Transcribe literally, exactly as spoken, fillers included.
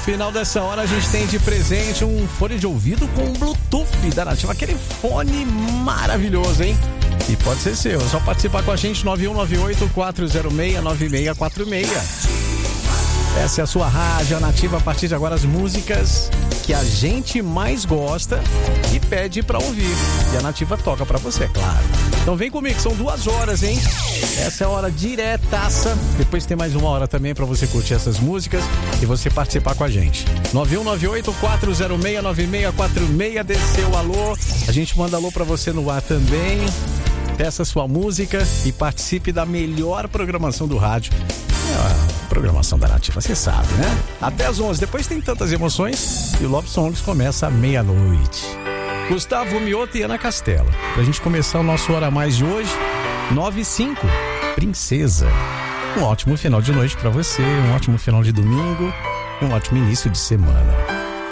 final dessa hora a gente tem de presente um fone de ouvido com Bluetooth da Nativa, aquele fone maravilhoso, hein? E pode ser seu, é só participar com a gente, nove um nove oito, quatro zero seis, nove seis quatro seis. Essa é a sua rádio, a Nativa, a partir de agora as músicas que a gente mais gosta e pede pra ouvir. E a Nativa toca pra você, claro. Então vem comigo, são duas horas, hein? Essa é a hora diretaça. Depois tem mais uma hora também pra você curtir essas músicas e você participar com a gente. nove um nove oito, quatro zero seis, nove seis quatro seis, desceu alô. A gente manda alô pra você no ar também. Peça sua música e participe da melhor programação do rádio. É a programação da Nativa, você sabe, né? Até às onze, depois tem tantas emoções e o Love Songs começa à meia-noite. Gustavo Mioto e Ana Castela. Pra gente começar o nosso Hora Mais de hoje, nove e cinco, Princesa. Um ótimo final de noite pra você, um ótimo final de domingo, um ótimo início de semana.